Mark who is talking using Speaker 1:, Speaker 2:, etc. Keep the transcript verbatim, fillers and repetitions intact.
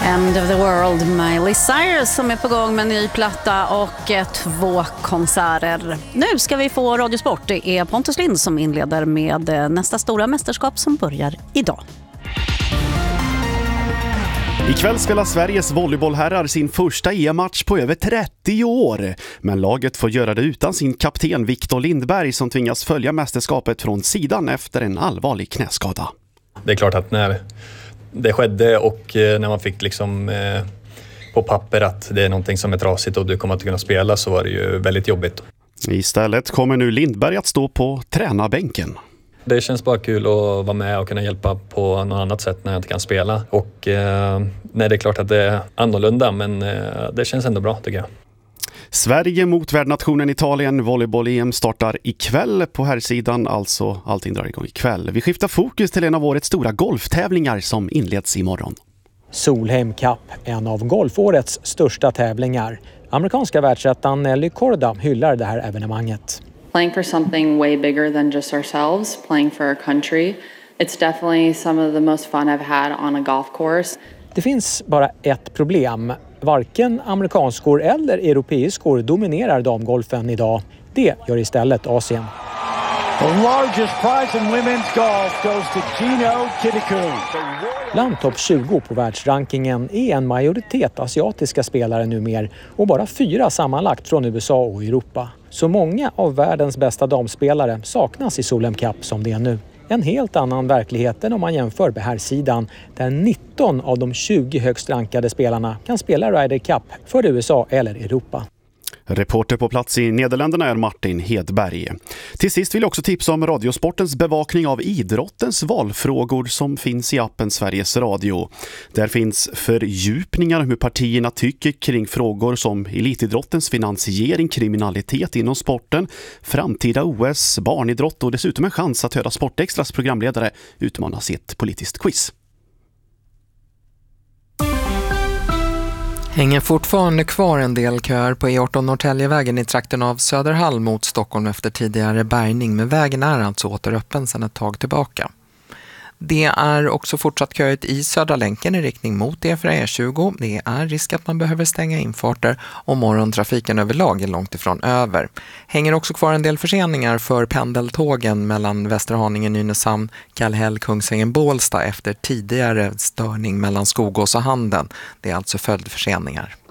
Speaker 1: End of the World, Miley Cyrus som är på gång med en ny platta och eh, två konserter. Nu ska vi få Radiosport. Det är Pontus Lind som inleder med eh, nästa stora mästerskap som börjar idag.
Speaker 2: Ikväll spelar Sveriges volleybollherrar sin första E M-match på över trettio år. Men laget får göra det utan sin kapten Viktor Lindberg som tvingas följa mästerskapet från sidan efter en allvarlig knäskada.
Speaker 3: Det är klart att när det skedde och när man fick liksom eh, på papper att det är någonting som är trasigt och du kommer att kunna spela, så var det ju väldigt jobbigt. Istället kommer nu Lindberg att stå på tränarbänken. Det känns bara kul att vara med och kunna hjälpa på något annat sätt när jag inte kan spela. Och eh, nej, det är klart att det är annorlunda, men eh, det känns ändå bra tycker jag.
Speaker 2: Sverige mot värdnationen Italien. Volleyboll-E M startar ikväll på här sidan, alltså allting drar igång ikväll. Vi skiftar fokus till en av årets stora golftävlingar som inleds imorgon.
Speaker 4: Solheim Cup, en av golfårets största tävlingar. Amerikanska världsettan Nelly Korda hyllar det här evenemanget.
Speaker 5: Playing for something way bigger than just ourselves, playing for our country. It's definitely some of the most fun I've had on a golf course.
Speaker 4: Det finns bara ett problem. Varken amerikanskor eller europeiskor dominerar damgolfen idag. Det gör istället Asien.
Speaker 6: The largest prize in women's golf goes to Gino Kitakun.
Speaker 4: Bland topp tjugo på världsrankingen är en majoritet asiatiska spelare numera och bara fyra sammanlagt från U S A och Europa. Så många av världens bästa damspelare saknas i Solheim Cup som det är nu. En helt annan verklighet än om man jämför med här sidan, där nitton av de tjugo högst rankade spelarna kan spela Ryder Cup för U S A eller Europa.
Speaker 2: Reporter på plats i Nederländerna är Martin Hedberg. Till sist vill jag också tipsa om Radiosportens bevakning av idrottens valfrågor som finns i appen Sveriges Radio. Där finns fördjupningar om hur partierna tycker kring frågor som elitidrottens finansiering, kriminalitet inom sporten, framtida O S, barnidrott och dessutom en chans att höra Sportextras programledare utmanas i ett politiskt quiz.
Speaker 7: Hänger fortfarande kvar en del köer på E arton Norrtäljevägen i trakten av Söderhall mot Stockholm efter tidigare bärgning, men vägen är alltså återöppen sedan ett tag tillbaka. Det är också fortsatt köet i Södra länken i riktning mot E fyra E tjugo. Det är risk att man behöver stänga infarter och morgontrafiken överlag är långt ifrån över. Hänger också kvar en del förseningar för pendeltågen mellan Västerhaninge, Nynäshamn, Kallhäll, Kungsängen, Bålsta efter tidigare störning mellan Skogås och Handen. Det är alltså följdförseningar.